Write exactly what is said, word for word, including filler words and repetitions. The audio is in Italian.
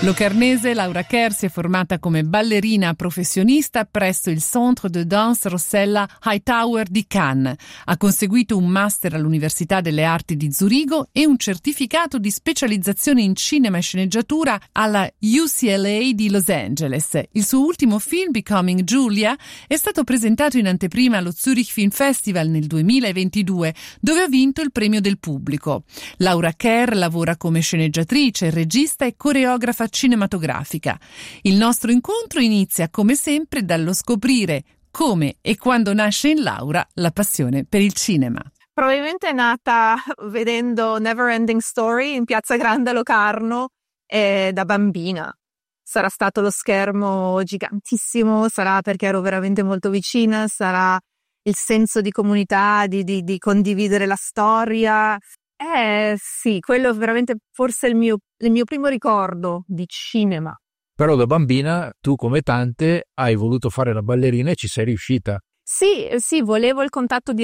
Locarnese Laura Kerr si è formata come ballerina professionista presso il Centre de Danse Rossella Hightower di Cannes. Ha conseguito un master all'Università delle Arti di Zurigo e un certificato di specializzazione in cinema e sceneggiatura alla U C L A di Los Angeles. Il suo ultimo film, Becoming Julia, è stato presentato in anteprima allo Zurich Film Festival nel duemilaventidue, dove ha vinto il premio del pubblico. Laura Kerr lavora come sceneggiatrice, regista e coreografa cinematografica. Il nostro incontro inizia come sempre dallo scoprire come e quando nasce in Laura la passione per il cinema. Probabilmente è nata vedendo Neverending Story in Piazza Grande a Locarno eh, da bambina. Sarà stato lo schermo gigantissimo, sarà perché ero veramente molto vicina, sarà il senso di comunità, di, di, di condividere la storia. Eh sì, quello è veramente forse il mio, il mio primo ricordo di cinema. Però da bambina tu, come tante, hai voluto fare la ballerina e ci sei riuscita. Sì, sì, volevo il contatto